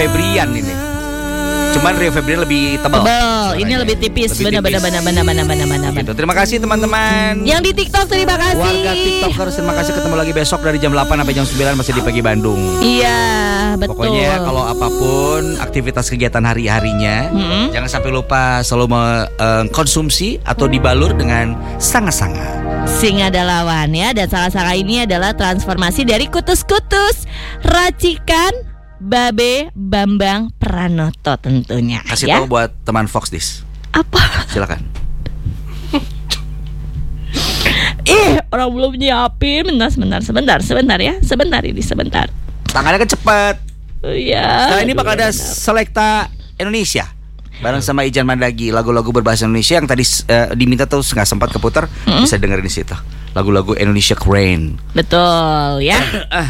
Febrian ini. Cuman Rio Febrian lebih tebal. Ini lebih tipis. Benar. Gitu. Terima kasih teman-teman. Yang di TikTok terima kasih. Warga TikTokers terima kasih, ketemu lagi besok dari jam 8 sampai jam 9 masih di Pagi Bandung. Iya, betul. Pokoknya kalau apapun aktivitas kegiatan hari-harinya, jangan sampai lupa selalu mengkonsumsi atau dibalur dengan sanga-sanga. Singa Dalawan ya. Dan sanga-sanga ini adalah transformasi dari kutus-kutus racikan Babe Bambang Pranoto tentunya. Kasih ya? tahu buat teman Fox Dis. Apa? Silakan. Orang belum nyiapin. Sebentar ya. Sebentar. Tangannya kan cepet. Iya. Nah ini bakal ada Selekta Indonesia bareng sama Ijan Mandagi, lagu-lagu berbahasa Indonesia yang tadi diminta terus nggak sempat keputar, bisa dengerin di situ. Lagu-lagu Indonesia keren. Betul ya.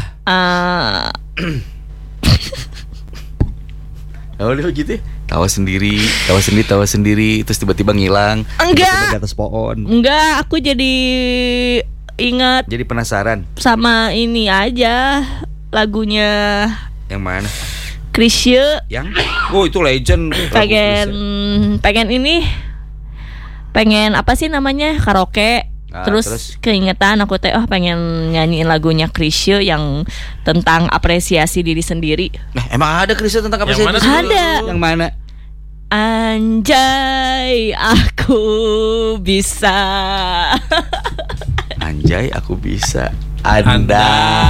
Oh gitu ya? Tawa sendiri, terus tiba-tiba ngilang. Enggak. Di atas pohon. Enggak, aku jadi ingat. Jadi penasaran. Sama ini aja lagunya. Yang mana? Chrisye. Yang? Oh itu legend. Pengen apa sih namanya? Karaoke. Terus keingetan aku pengen nyanyiin lagunya Chrisye yang tentang apresiasi diri sendiri. Nah, emang ada Chrisye tentang apresiasi diri sendiri? Ada. Yang mana? Anjay, aku bisa. Anjay, aku bisa. Anda.